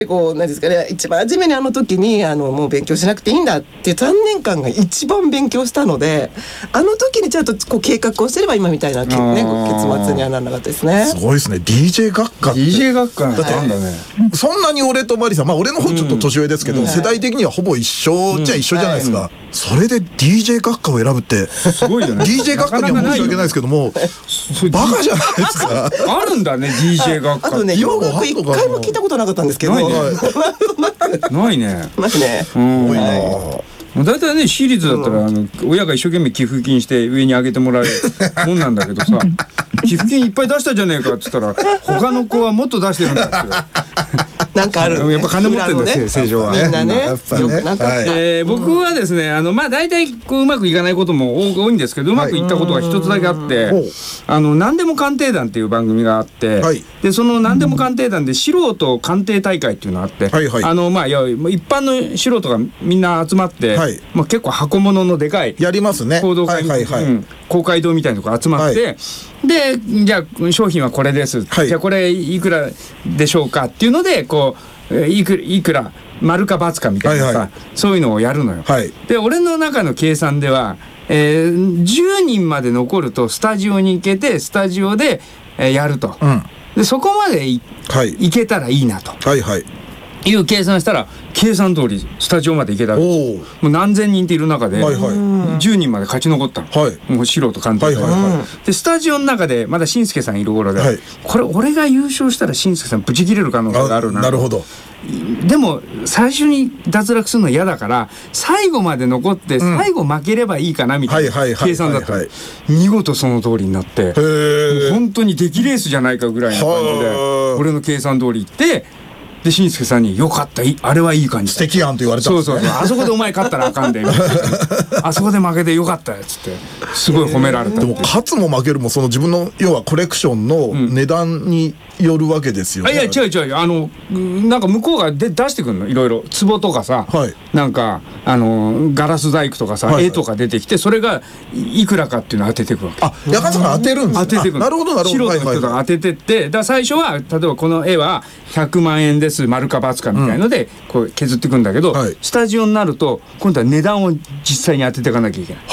こうなんですかね、一番初めにあの時にもう勉強しなくていいんだっていう3年間が一番勉強したので、あの時にちゃんとこう計画をしてれば今みたいな、ね、結末にはならなかったですね。 すごいですね。 DJ 学科って DJ 学科だってなんだね。 そんなに俺とマリさん、まあ俺の方ちょっと年上ですけど、世代的にはほぼ一緒じゃ一緒じゃないですか、それで DJ 学科を選ぶってすごいよね。 DJ 学科には申し訳ないですけどもバカじゃないですか。 あるんだね DJ 学科。 あとね、洋楽一回も聞いたことなかったんですけど、 ないね。 ますね。 多いな。 だいたいね、私立だったら親が一生懸命寄付金して上に上げてもらえるもんなんだけどさ、寄付金いっぱい出したじゃねえかっつったら他の子はもっと出してるんだってなんかある。 やっぱ金持ってるんですよ、正常は。 みんなね。 やっぱね。 僕はですね、まあ大体こううまくいかないことも多いんですけど、うまくいったことが一つだけあって、何でも鑑定団っていう番組があって、でその何でも鑑定団で素人鑑定大会っていうのがあって、まあ一般の素人がみんな集まって、まあ結構箱物のでかいやりますね。 講堂会、公会堂みたいなとこ集まって、でじゃあ商品はこれです、じゃあこれいくらでしょうかっていうのでこういくら丸か×かみたいなさ、そういうのをやるのよ。で俺の中の計算では、10人まで残るとスタジオに行けてスタジオで、やると、でそこまで行けたらいいなと。いう計算したら計算通りスタジオまで行けたわけです。もう何千人っている中で10人まで勝ち残ったの、もう素人鑑定でスタジオの中でまだ紳助さんいる頃で、これ俺が優勝したら紳助さんブチ切れる可能性があるな。 なるほど。 でも最初に脱落するの嫌だから最後まで残って最後負ければいいかなみたいな計算だった。見事その通りになって、本当に出来レースじゃないかぐらいの感じで俺の計算通り行って、で紳助さんに「よかった、あれはいい感じだ」 素敵やんと言われたんですね。 そうあそこでお前勝ったらあかんでみたいなあそこで負けてよかったよっつってすごい褒められた。 でも勝つも負けるもその自分の要はコレクションの値段によるわけですよね。 いや違うなんか向こうが出してくるの、いろいろ壺とかさ、なんかガラス細工とかさ、絵とか出てきてそれがいくらかっていうのを当ててくるわけ。 あ、やかさんが当てるんですね。 当ててくる。 なるほどなるほど。 素人の人が当ててって、だ最初は例えばこの絵は100万円です丸か×かみたいのでこう削っていくんだけど、スタジオになると今度は値段を実際に当てていかなきゃいけない。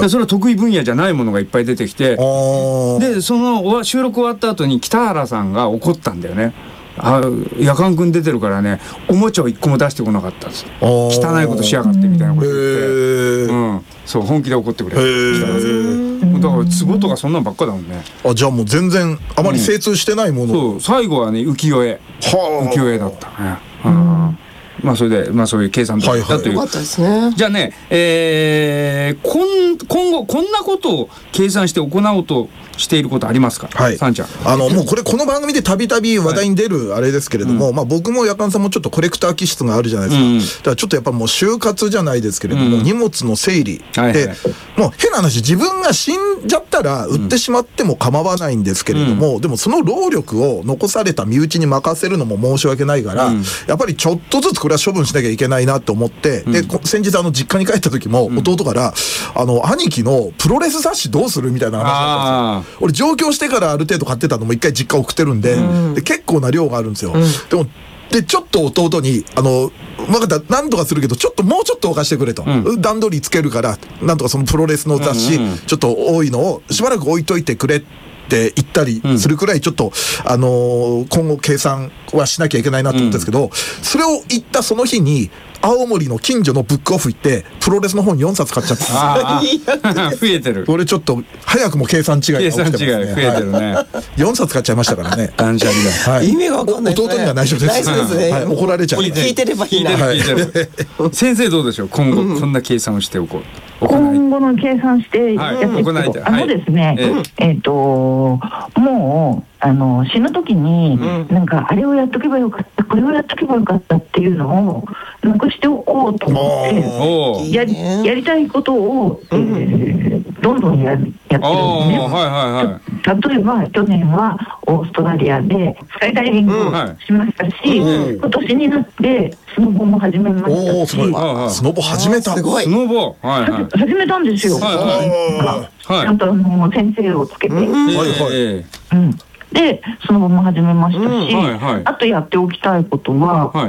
でそれは得意分野じゃないものがいっぱい出てきて、でその収録終わった後に北原さんが怒ったんだよね。夜間くん出てるからねおもちゃを1個も出してこなかったんです。汚いことしやがってみたいなこと言って、そう本気で怒ってくれる。だから壺とかそんなんばっかだもんね。 じゃあもう全然あまり精通してないもの。 そう最後はね浮世絵だったね。まあそれでまあそういう計算だったという。じゃあね、今後こんなことを計算して行おうとしていることありますか。さんちゃん。 もうこの番組でたびたび話題に出るあれですけれども、まあ僕もやかんさんもちょっとコレクター気質があるじゃないですか。だからちょっとやっぱもう就活じゃないですけれども、荷物の整理でもう変な話、自分が死んじゃったら売ってしまっても構わないんですけれども、でもその労力を残された身内に任せるのも申し訳ないから、やっぱりちょっとずつこれは処分しなきゃいけないなと思って、で先日実家に帰った時も弟から兄貴のプロレス雑誌どうするみたいな話だったんですよ。俺上京してからある程度買ってたのも一回実家送ってるんで、で結構な量があるんですよ。でちょっと弟に分かった何とかするけどもうちょっと置かしてくれと、段取りつけるからなんとかそのプロレスの雑誌ちょっと多いのをしばらく置いといてくれって言ったりするくらいちょっと今後計算はしなきゃいけないなと思うんですけど、それを言ったその日に青森の近所のブックオフ行ってプロレスの本4冊買っちゃったんです。 増えてる。 俺ちょっと早くも計算違いが起きてますね。 計算違い増えてるね。 4冊買っちゃいましたからね。 断捨離だ。 意味が分かんないですね。 弟には内緒です。怒られちゃう。 聞いてればいいな。 先生どうでしょう。今後こんな計算をしておこう。 今後の計算してやっていくと、ですね、もう死ぬ時になんかあれをやっとけばよかったこれをやっとけばよかったっていうのを残しておこうと思ってやりたいことをどんどんやってるんですね。例えば去年はオーストラリアでスカイダイビングをしましたし、今年になってスノボも始めましたし。 スノボ始めた。 スノボ始めたんですよ。ちゃんと先生をつけて。 でそのまま始めましたし、あとやっておきたいことは、